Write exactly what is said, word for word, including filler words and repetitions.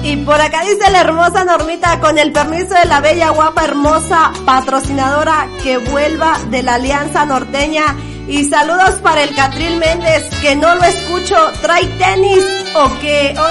Y por acá dice la hermosa Normita, con el permiso de la bella, guapa, hermosa patrocinadora, que vuelva de la Alianza Norteña. Y saludos para el Catril Méndez, que no lo escucho, ¿trae tenis o qué?